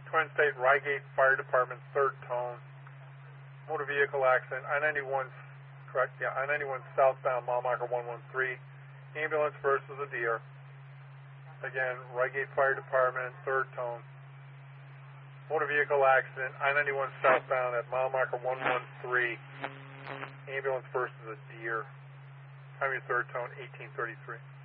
Twin State Rygate Fire Department, third tone. Motor vehicle accident, I-91, correct, yeah, I-91 southbound, mile marker 113. Ambulance versus a deer. Again, Rygate Fire Department, third tone. Motor vehicle accident, I-91 southbound at mile marker 113. Ambulance versus a deer. Time your third tone, 1833.